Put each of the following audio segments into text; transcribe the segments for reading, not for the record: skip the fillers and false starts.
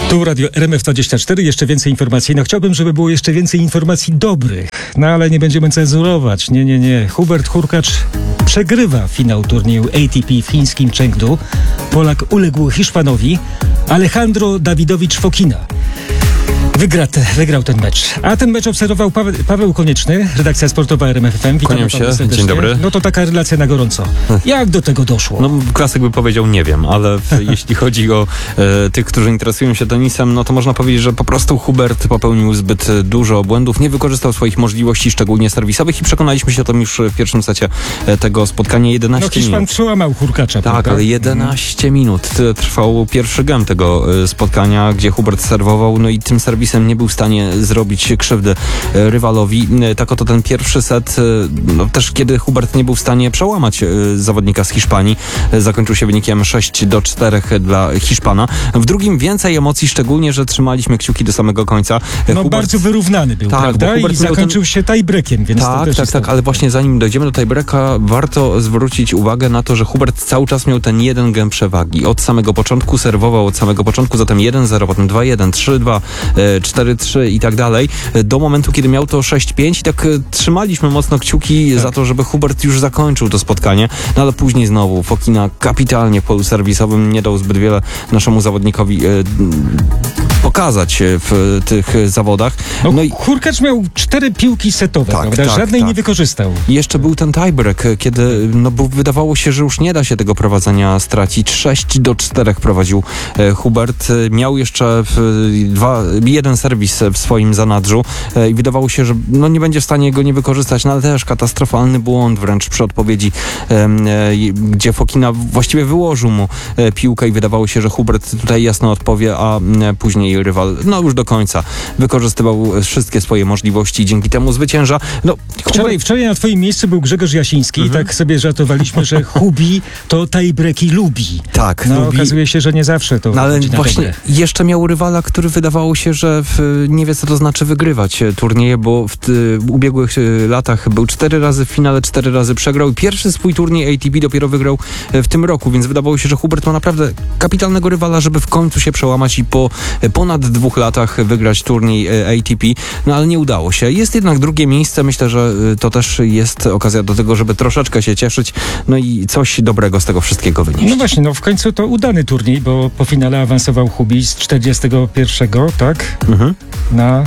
Tu Radio RMF24, jeszcze więcej informacji. No chciałbym, żeby było jeszcze więcej informacji dobrych, no ale nie będziemy cenzurować. Nie. Hubert Hurkacz przegrywa finał turnieju ATP w chińskim Chengdu. Polak uległ Hiszpanowi Alejandro Davidovich Fokina. Wygrał ten mecz. A ten mecz obserwował Paweł Konieczny, redakcja sportowa RMF FM. Kłaniam się, dzień dobry. No to taka relacja na gorąco. Jak do tego doszło? No klasyk by powiedział nie wiem, ale jeśli chodzi o tych, którzy interesują się tenisem, no to można powiedzieć, że po prostu Hubert popełnił zbyt dużo błędów, nie wykorzystał swoich możliwości, szczególnie serwisowych i przekonaliśmy się o tym już w pierwszym secie tego spotkania. 11 minut. Hiszpan przełamał Hurkacza. Tak, prawda? Ale 11 minut trwał pierwszy gem tego spotkania, gdzie Hubert serwował, no i tym serwisem nie był w stanie zrobić krzywdy rywalowi. Tak oto ten pierwszy set, no też kiedy Hubert nie był w stanie przełamać zawodnika z Hiszpanii, zakończył się wynikiem 6-4 dla Hiszpana. W drugim więcej emocji, szczególnie, że trzymaliśmy kciuki do samego końca. No Hubert bardzo wyrównany był, tak, prawda? I zakończył się tiebreakiem, więc tak, ale właśnie zanim dojdziemy do tiebreaka, warto zwrócić uwagę na to, że Hubert cały czas miał ten jeden gem przewagi. Od samego początku serwował, zatem 1-0, potem 2-1, 3-2, 4-3 i tak dalej, do momentu, kiedy miał to 6-5 i tak trzymaliśmy mocno kciuki za to, żeby Hubert już zakończył to spotkanie, no ale później znowu Fokina kapitalnie w polu serwisowym nie dał zbyt wiele naszemu zawodnikowi pokazać w tych zawodach. No i Hurkacz miał 4 piłki setowe, prawda? Żadnej nie wykorzystał. I jeszcze był ten tiebreak, kiedy wydawało się, że już nie da się tego prowadzenia stracić. 6-4 prowadził Hubert. Miał jeszcze jeden serwis w swoim zanadrzu i wydawało się, że nie będzie w stanie go nie wykorzystać, no ale też katastrofalny błąd wręcz przy odpowiedzi, gdzie Fokina właściwie wyłożył mu piłkę i wydawało się, że Hubert tutaj jasno odpowie, a później rywal już do końca wykorzystywał wszystkie swoje możliwości i dzięki temu zwycięża. Wczoraj na twoim miejscu był Grzegorz Jasiński i tak sobie żartowaliśmy, że Hubi to tiebreaki lubi. Tak, lubi. Okazuje się, że nie zawsze to ale właśnie jeszcze miał rywala, który wydawało się, że nie wie, co to znaczy wygrywać turnieje, bo w ubiegłych latach był 4 razy w finale, 4 razy przegrał i pierwszy swój turniej ATP dopiero wygrał w tym roku, więc wydawało się, że Hubert ma naprawdę kapitalnego rywala, żeby w końcu się przełamać i po ponad 2 latach wygrać turniej ATP, ale nie udało się. Jest jednak drugie miejsce, myślę, że to też jest okazja do tego, żeby troszeczkę się cieszyć, i coś dobrego z tego wszystkiego wynieść. No właśnie, w końcu to udany turniej, bo po finale awansował Hubi z 41, tak? Na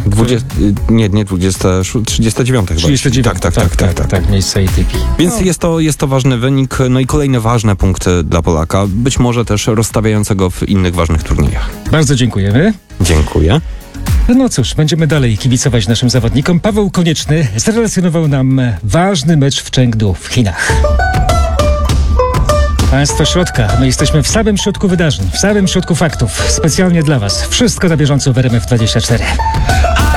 39 chyba. 39, tak, miejsce ATP. Więc jest to ważny wynik, i kolejny ważny punkt dla Polaka, być może też rozstawiającego w innych ważnych turniejach. Bardzo dziękujemy. Dziękuję. No cóż, będziemy dalej kibicować naszym zawodnikom. Paweł Konieczny zrelacjonował nam ważny mecz w Chengdu w Chinach. Państwo środka, my jesteśmy w samym środku wydarzeń, w samym środku faktów. Specjalnie dla was. Wszystko na bieżąco w RMF24.